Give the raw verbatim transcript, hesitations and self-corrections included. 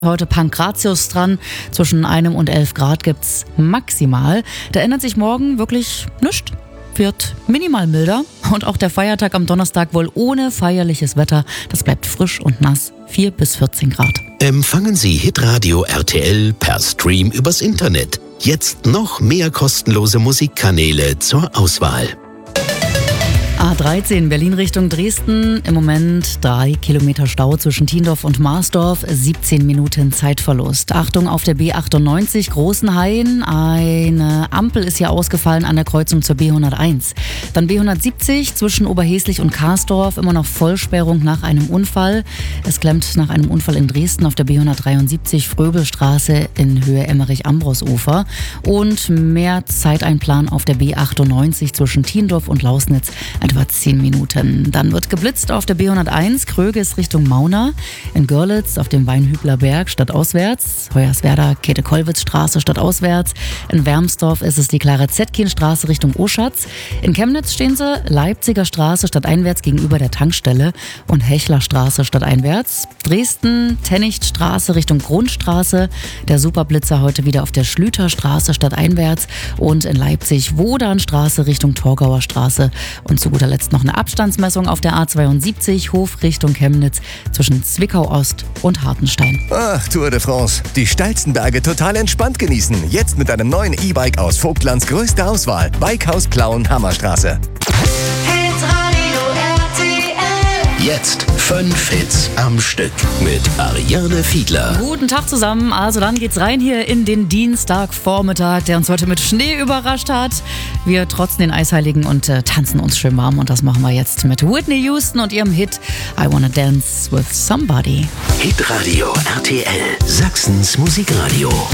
Heute Pankratius dran. Zwischen einem und elf Grad gibt's maximal. Da ändert sich morgen wirklich nichts. Wird minimal milder. Und auch der Feiertag am Donnerstag wohl ohne feierliches Wetter. Das bleibt frisch und nass. vier bis vierzehn Grad. Empfangen Sie Hitradio R T L per Stream übers Internet. Jetzt noch mehr kostenlose Musikkanäle zur Auswahl. A dreizehn Berlin Richtung Dresden. Im Moment drei Kilometer Stau zwischen Tiendorf und Marsdorf. siebzehn Minuten Zeitverlust. Achtung auf der B achtundneunzig Großenhain. Eine Ampel ist hier ausgefallen an der Kreuzung zur B hunderteins. Dann B hundertsiebzig zwischen Oberheslich und Karsdorf. Immer noch Vollsperrung nach einem Unfall. Es klemmt nach einem Unfall in Dresden auf der B hundertdreiundsiebzig Fröbelstraße in Höhe Emmerich-Ambros-Ufer. Und mehr Zeiteinplan auf der B achtundneunzig zwischen Tiendorf und Lausnitz. Etwa zehn Minuten. Dann wird geblitzt auf der B hunderteins, Kröges Richtung Mauna, in Görlitz auf dem Weinhübler Berg stadtauswärts, Hoyerswerda, Käthe-Kollwitz-Straße stadtauswärts, in Wermsdorf ist es die Clara-Zetkin-Straße Richtung Oschatz, in Chemnitz stehen sie Leipziger Straße stadteinwärts gegenüber der Tankstelle und Hechlerstraße stadteinwärts, Dresden, Tennichtstraße Richtung Grundstraße, der Superblitzer heute wieder auf der Schlüterstraße stadteinwärts und in Leipzig Wodanstraße Richtung Torgauer Straße und zu guter Letzt noch eine Abstandsmessung auf der A zweiundsiebzig Hof Richtung Chemnitz zwischen Zwickau Ost und Hartenstein. Ach, Tour de France. Die steilsten Berge total entspannt genießen. Jetzt mit einem neuen E-Bike aus Vogtlands größter Auswahl. Bikehaus Plauen, Hammerstraße. Jetzt fünf Hits am Stück mit Ariane Fiedler. Guten Tag zusammen. Also dann geht's rein hier in den Dienstagvormittag, der uns heute mit Schnee überrascht hat. Wir trotzen den Eisheiligen und äh, tanzen uns schön warm. Und das machen wir jetzt mit Whitney Houston und ihrem Hit I Wanna Dance with Somebody. Hitradio R T L, Sachsens Musikradio.